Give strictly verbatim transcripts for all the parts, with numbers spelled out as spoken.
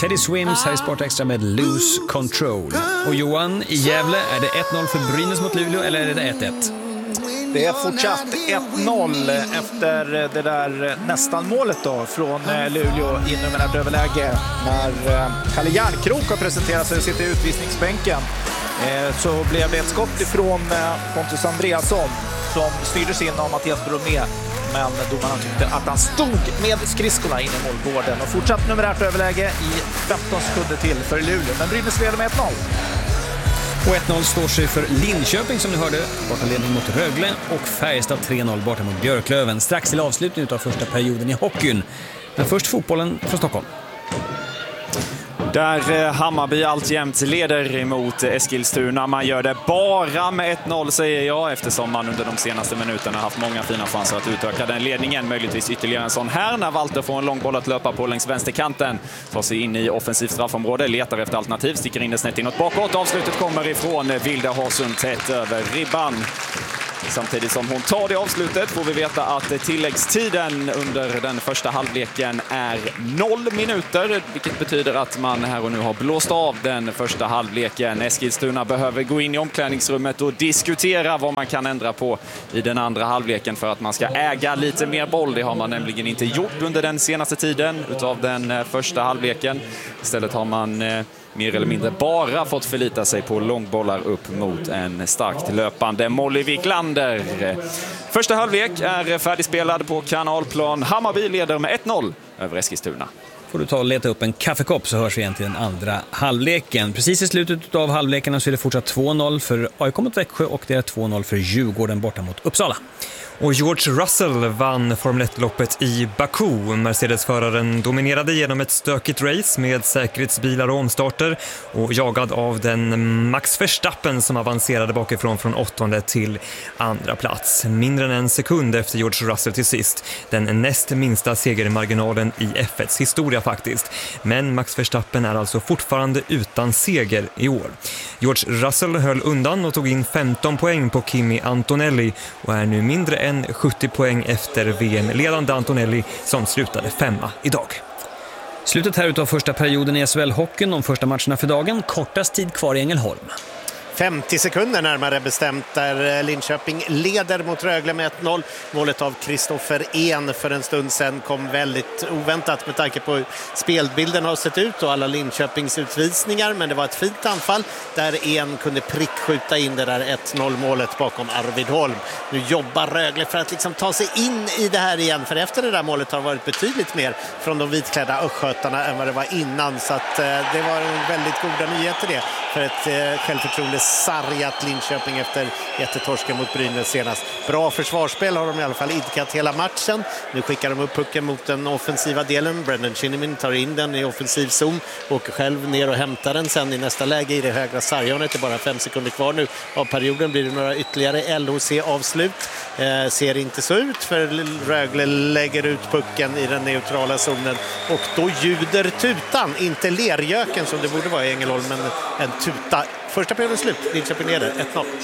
Teddy Swims här i Sport Extra med Lose Control. Och Johan, i Gävle, är det ett noll för Brynäs mot Luleå eller är det ett ett? Det är fortsatt ett noll efter det där nästan målet då från Luleå i numerärt överläge. När Kalle Järnkrok har presenterat sig och sitter i utvisningsbänken så blev det ett skott ifrån Pontus Andreasson som styrdes in av Mattias Bromé. Men domarna tyckte att han stod med skridskorna in i målgården. Och fortsatt numerärt överläge i femton sekunder till för Luleå. Men Brynäs leder med ett noll. Och ett noll står sig för Linköping som ni hörde. Bortaledning mot Rögle och Färjestad tre noll borta mot Björklöven. Strax till avslutning av första perioden i hockeyn. Men först fotbollen från Stockholm. Där Hammarby alltjämt leder emot Eskilstuna. Man gör det bara med ett noll säger jag, eftersom man under de senaste minuterna haft många fina chanser att utöka den ledningen. Möjligtvis ytterligare en sån här när Walter får en lång boll att löpa på längs vänsterkanten. Tar sig in i offensivt straffområde, letar efter alternativ, sticker in det snett inåt bakåt. Avslutet kommer ifrån Vilda Harsund tätt över ribban. Samtidigt som hon tar det avslutet får vi veta att tilläggstiden under den första halvleken är noll minuter. Vilket betyder att man här och nu har blåst av den första halvleken. Eskilstuna behöver gå in i omklädningsrummet och diskutera vad man kan ändra på i den andra halvleken för att man ska äga lite mer boll. Det har man nämligen inte gjort under den senaste tiden utav den första halvleken. Istället har man mer eller mindre bara fått förlita sig på långbollar upp mot en starkt löpande Molly Wiklander. Första halvlek är färdigspelad på Kanalplan. Hammarby leder med ett noll över Eskilstuna. Får du ta och leta upp en kaffekopp så hörs vi igen till den andra halvleken. Precis i slutet av halvlekarna så är det fortsatt två noll för A I K mot Växjö och det är två noll för Djurgården borta mot Uppsala. Och George Russell vann Formel ett-loppet i Baku. Mercedes-föraren dominerade genom ett stökigt race med säkerhetsbilar och omstarter och jagad av den Max Verstappen som avancerade bakifrån från åttonde till andra plats. Mindre än en sekund efter George Russell till sist. Den näst minsta segermarginalen i F et:s historia faktiskt. Men Max Verstappen är alltså fortfarande utan seger i år. George Russell höll undan och tog in femton poäng på Kimi Antonelli och är nu mindre än sjuttio poäng efter V M-ledande Antonelli som slutade femma idag. Slutet här utav första perioden i S H L-hockeyn, de första matcherna för dagen. Kortast tid kvar i Ängelholm. femtio sekunder närmare bestämt där Linköping leder mot Rögle med ett noll. Målet av Kristoffer En för en stund sedan kom väldigt oväntat med tanke på hur spelbilden har sett ut och alla Linköpings utvisningar. Men det var ett fint anfall där En kunde prickskjuta in det där ett noll målet bakom Arvid Holm. Nu jobbar Rögle för att liksom ta sig in i det här igen. För efter det där målet har det varit betydligt mer från de vitklädda östgötarna än vad det var innan. Så att, eh, det var en väldigt goda nyheter det för ett eh, självförtroende sargat Linköping efter jättetorsken mot Brynäs senast. Bra försvarsspel har de i alla fall idkat hela matchen. Nu skickar de upp pucken mot den offensiva delen. Brendan Shinnimin tar in den i offensiv zon. Åker själv ner och hämtar den sen i nästa läge i det högra sarghörnet. Det är bara fem sekunder kvar nu av perioden. Blir det några ytterligare L H C-avslut. Eh, ser inte så ut för Rögle lägger ut pucken i den neutrala zonen. Och då ljuder tutan. Inte lerjöken som det borde vara i Ängelholm, men en tuta. Första perioden slut. Linköping leder ett noll.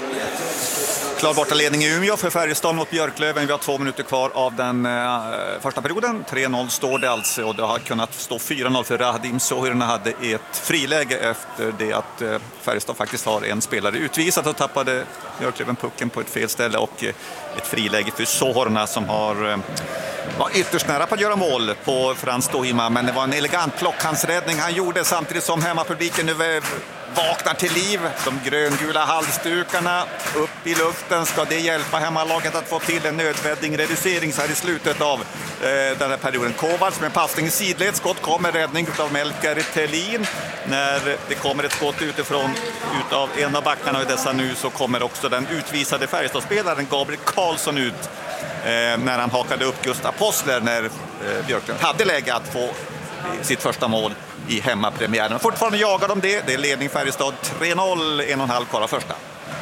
Klar borta ledning i Umeå för Färjestad mot Björklöven. Vi har två minuter kvar av den uh, första perioden. tre noll står det alltså och det har kunnat stå fyra noll för Radim Sohirna hade ett friläge efter det att uh, Färjestad faktiskt har en spelare utvisat och tappade Björklöven pucken på ett fel ställe och uh, ett friläge för Sohirna som har uh, var ytterst nära på att göra mål på Frans Tohima, men det var en elegant plockhandsräddning han gjorde samtidigt som hemmapubliken nu vaknar till liv. De gröngula halsdukarna upp i luften. Ska det hjälpa hemmalaget att få till en nödvändig reducering så här i slutet av eh, den här perioden. Kovacs med passning i sidled. Skott kommer, räddning av Melker Thelin. När det kommer ett skott utifrån utav en av backarna i dessa nu så kommer också den utvisade Färjestadspelaren Gabriel Karlsson ut eh, när han hakade upp Gustav Possler när eh, Björklund hade läge att få sitt första mål i hemmapremiären. Fortfarande jagar de det. Det är ledning Färjestad tre noll, en och en halv kvar av första.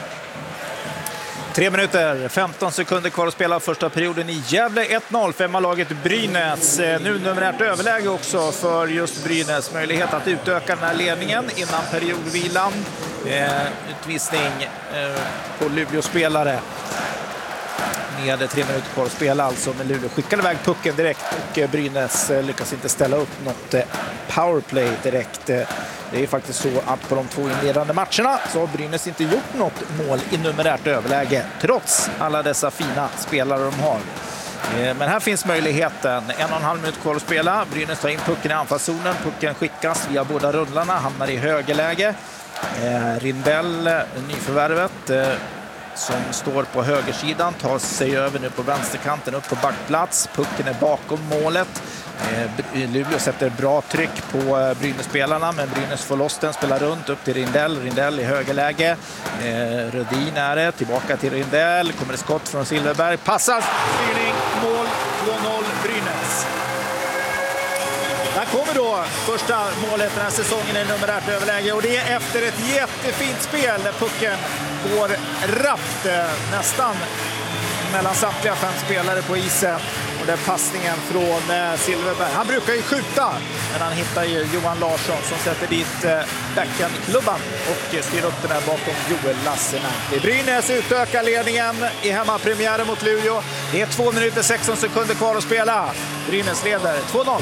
Tre minuter, femton sekunder kvar att spela första perioden i Gävle. ett noll för hemmalaget Brynäs. Nu numerärt överläge också för just Brynäs. Möjlighet att utöka den här ledningen innan periodvilan. Eh, utvisning eh, på Luleå-spelare. med tre minuter kvar att spela alltså, men Luleå skickade iväg pucken direkt och Brynäs lyckas inte ställa upp något powerplay direkt. Det är faktiskt så att på de två inledande matcherna så har Brynäs inte gjort något mål i numerärt överläge trots alla dessa fina spelare de har. Men här finns möjligheten. En och en halv minut kvar att spela. Brynäs tar in pucken i anfallszonen. Pucken skickas via båda rullarna. Hamnar i högerläge. Eh, Rindell, nyförvärvet, eh, som står på högersidan, tar sig över nu på vänsterkanten upp på backplats. Pucken är bakom målet. Eh, Luleå sätter bra tryck på eh, Brynäs-spelarna, men Brynäs får loss den, spelar runt upp till Rindell. Rindell i högerläge. Eh, Rödin är det. Tillbaka till Rindell. Kommer det skott från Silverberg. Passar. Styrning. Mål. två noll Brynäs. Där kommer då första målet den här säsongen i numerärt överläge, och det är efter ett jättefint spel där pucken går rappt nästan mellan samtliga fem spelare på isen, och där passningen från Silverberg. Han brukar ju skjuta, men han hittar ju Johan Larsson som sätter dit backhandklubban och styr upp den här bakom Joel Lassinantti. Brynäs utökar ledningen i hemmapremiären mot Luleå. Det är två minuter sexton sekunder kvar att spela. Brynäs leder två noll.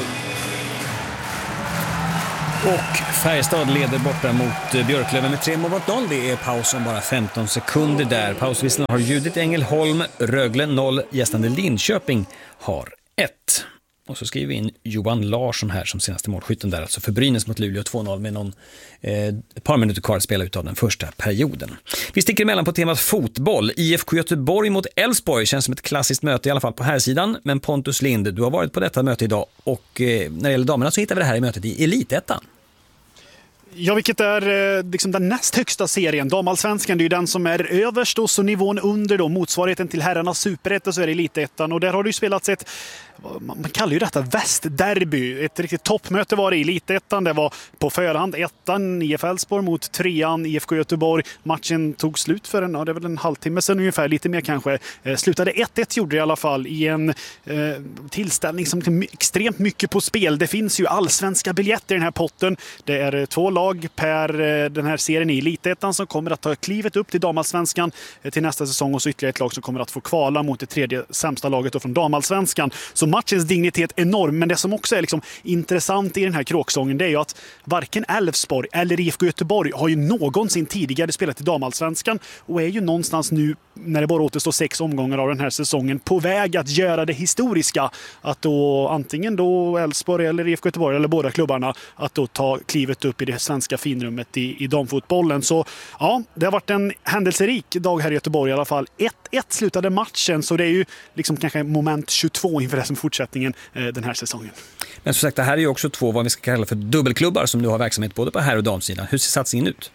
Och Färjestad leder borta mot Björklöven med tre mål mot noll. Det är paus om bara femton sekunder där. Pausvisslan har Judith Ängelholm, Rögle noll, gästande Linköping har ett. Och så skriver vi in Johan Larsson här som senaste målskytten där, alltså för Brynäs mot Luleå två noll med någon, eh, ett par minuter kvar att spela ut av den första perioden. Vi sticker emellan på temat fotboll. I F K Göteborg mot Elfsborg känns som ett klassiskt möte i alla fall på här sidan. Men Pontus Lind, du har varit på detta möte idag, och eh, när det gäller damerna så hittar vi det här i mötet i Elitettan. Ja, vilket är liksom den näst högsta serien. Damallsvenskan, det är ju den som är överst, och så nivån under då, motsvarigheten till herrarnas superetta, så är det Elitettan. Och där har det ju spelats ett, man kallar ju detta västderby. Ett riktigt toppmöte var det i Elitettan. Det var på förhand ettan I F Elfsborg mot trean I F K Göteborg. Matchen tog slut för en, ja, det är väl en halvtimme sedan ungefär, lite mer kanske. Eh, slutade ett ett gjorde det i alla fall i en eh, tillställning som är extremt mycket på spel. Det finns ju allsvenska biljetter i den här potten. Det är två lag per eh, den här serien i Elitettan som kommer att ta klivet upp till damallsvenskan eh, till nästa säsong, och så ytterligare ett lag som kommer att få kvala mot det tredje sämsta laget då från damallsvenskan. Så matchens dignitet är enorm, men det som också är liksom intressant i den här kråksången, det är ju att varken Elfsborg eller I F K Göteborg har ju någonsin tidigare spelat i damallsvenskan, och är ju någonstans nu, när det bara återstår sex omgångar av den här säsongen, på väg att göra det historiska, att då antingen då Elfsborg eller I F K Göteborg eller båda klubbarna att då ta klivet upp i det svenska finrummet i, i damfotbollen. Så ja, det har varit en händelserik dag här i Göteborg i alla fall. ett ett slutade matchen, så det är ju liksom kanske moment tjugotvå inför det som fortsättningen eh, den här säsongen. Men som sagt, det här är ju också två vad vi ska kalla för dubbelklubbar som nu har verksamhet både på här- och damsidan. Hur ser satsningen ut?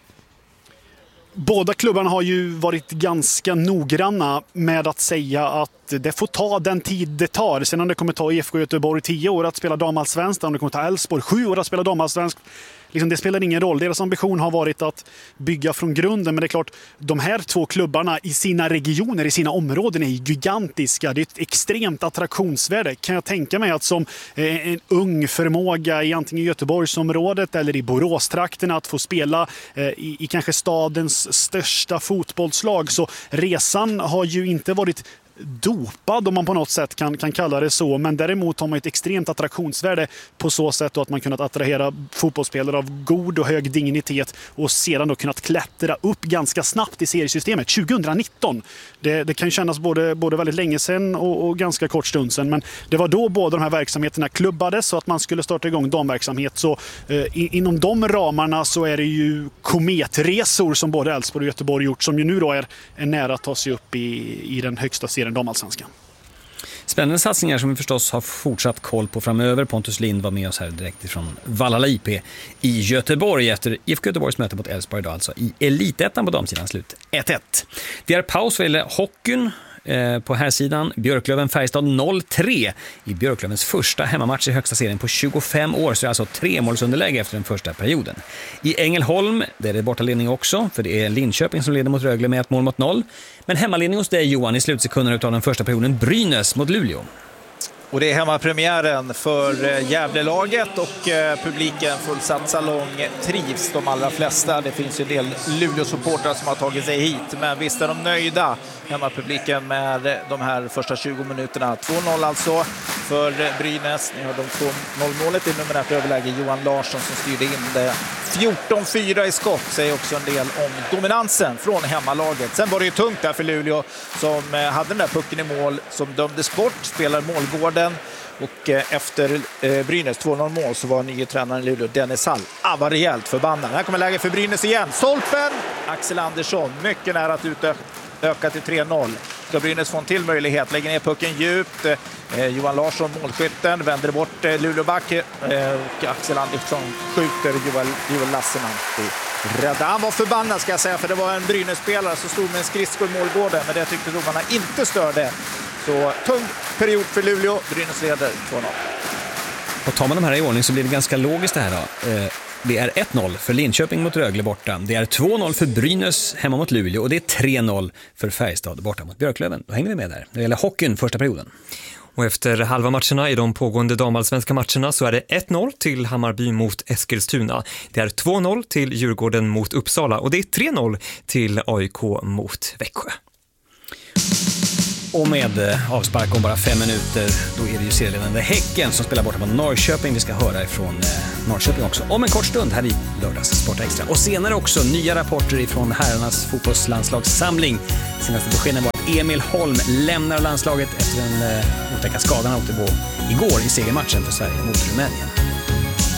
Båda klubbarna har ju varit ganska noggranna med att säga att det får ta den tid det tar. Sen om det kommer ta I F K Göteborg tio år att spela damallsvenskt, om det kommer ta Elfsborg sju år att spela damallsvenskt, liksom det spelar ingen roll. Deras ambition har varit att bygga från grunden, men det är klart, de här två klubbarna i sina regioner, i sina områden är gigantiska. Det är ett extremt attraktionsvärde. Kan jag tänka mig att som en ung förmåga i antingen Göteborgsområdet eller i Boråstrakten att få spela i, i kanske stadens största fotbollslag, så resan har ju inte varit dopad, om man på något sätt kan, kan kalla det så, men däremot har man ett extremt attraktionsvärde på så sätt att man kunnat attrahera fotbollsspelare av god och hög dignitet och sedan då kunnat klättra upp ganska snabbt i seriesystemet tjugonitton. Det, det kan ju kännas både, både väldigt länge sedan och, och ganska kort stund sedan, men det var då båda de här verksamheterna klubbades så att man skulle starta igång damverksamhet. Så eh, inom de ramarna så är det ju kometresor som både Elfsborg och Göteborg gjort, som ju nu då är, är nära att ta sig upp i, i den högsta serien damallsvenskan. Spännande satsningar som vi förstås har fortsatt koll på framöver. Pontus Lind var med oss här direkt ifrån Vallala I P i Göteborg efter I F K Göteborgs möte mot Elfsborg idag, alltså i Elitettan på damsidan, slut ett ett. Det är paus vad gäller hockeyn. På här sidan Björklöven Färjestad noll tre i Björklövens första hemmamatch i högsta serien på tjugofem år, så är alltså tre målsunderläge efter den första perioden. I Ängelholm, där är det bortaledning också, för det är Linköping som leder mot Rögle med ett mål mot noll. Men hemmaledning hos dig, Johan, i slutsekunderna av den första perioden, Brynäs mot Luleå. Och det är hemmapremiären för Gävlelaget och publiken fullsatt salong trivs de allra flesta. Det finns ju en del Luleå-supportrar som har tagit sig hit, men visst är de nöjda, hemmapubliken, med de här första tjugo minuterna. två noll alltså för Brynäs. Ni har de två noll-målet i numerärt överläge. Johan Larsson som styrde in det. fjorton fyra i skott säger också en del om dominansen från hemmalaget. Sen var det ju tungt där för Luleå som hade den där pucken i mål som dömdes bort, spelar målgården. Och efter Brynäs två noll mål så var nye tränaren i Luleå, Dennis Hall, ah, var rejält förbannad. Här kommer läge för Brynäs igen. Stolpen! Axel Andersson, mycket nära att utöka till tre noll. Ska Brynäs få en till möjlighet, lägger ner pucken djupt. Eh, Johan Larsson, målskytten, vänder bort eh, Luleåback eh, och Axel Andersson skjuter Joel, Joel Lassinantti. Rädda. Han var förbannad ska jag säga, för det var en Brynäs-spelare som stod med en skridsko i målgården, men det tyckte domarna inte störde. Så tung period för Luleå. Brynäs leder två noll. Och tar man de här i ordning så blir det ganska logiskt det här då. Eh, det är ett noll för Linköping mot Rögle borta. Det är två noll för Brynäs hemma mot Luleå. Och det är tre noll för Färjestad borta mot Björklöven. Då hänger vi med där. Det gäller hockeyn första perioden. Och efter halva matcherna i de pågående damallsvenska matcherna så är det ett noll till Hammarby mot Eskilstuna. Det är två noll till Djurgården mot Uppsala. Och det är tre noll till A I K mot Växjö. Och med avspark om bara fem minuter, då är det ju serieledande Häcken som spelar borta mot Norrköping. Vi ska höra ifrån Norrköping också om en kort stund här i lördags Sport Extra. Och senare också nya rapporter ifrån herrarnas fotbollslandslagssamling. Senaste beskeden var att Emil Holm lämnar landslaget efter den otäcka skadan han åkte på igår i segermatchen för Sverige mot Rumänien.